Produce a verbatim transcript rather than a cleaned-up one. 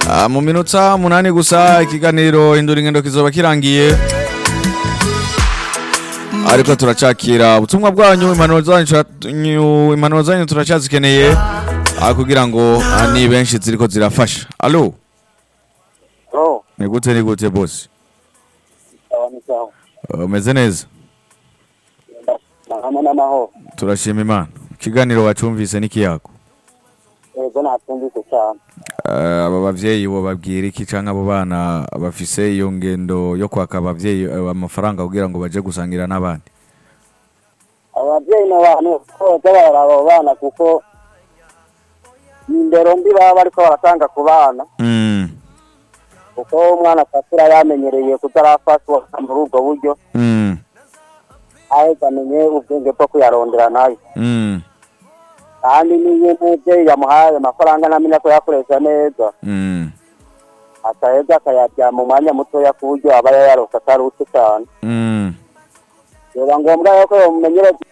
Ah, mu minota munani gusa ikiganiro hindura ingendo kizoba kirangiye. Ariko turacakira ubutumwa bwanyu, impanuro zanyu impanuro zanyu turacyazikeneye kugira ngo ni benshi ziriko zirafasha. Allo. Oh. Ni gute ni gute boss? Sawa ni sawa. Umeze neza? Mahama na maho. Turashima Imana. Ikiganiro wacumvise niki yako? Ego natumvise cyane. Eh aba bavyeyi bo babwira iki canke abo bana bafise iyo ngendo yo kwaka abavyeyi amafaranga kugira ngo baje gusangira n'abandi? Abavyeyi n'abantu ko abo bana kuko indero mbi baba bariko baratanga ku bana. Mm. Kuko umwana akura yamenyereye kutarafashwa muri ubwo buryo. Mm. Ahegamenye ubwenge bwo kuyarondera nayo. Mm. Kandi niyo muvyeyi yamuhaye amafaranga namenya ko yakoresha neza. Mm. Ataheza akayarya mu mwanya mutoya ku buryo aba yayaronse atarutse cyane. Mm. Reba ngombwa yuko mumenyereza